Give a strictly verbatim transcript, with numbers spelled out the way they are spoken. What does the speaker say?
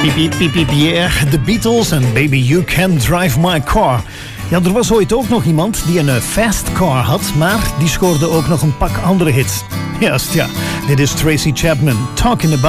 Piep, piep, piep, piep, yeah, The Beatles en Baby You Can Drive My Car. Ja, er was ooit ook nog iemand die een fast car had, maar die scoorde ook nog een pak andere hits. Juist, ja. Dit is Tracy Chapman, Talking About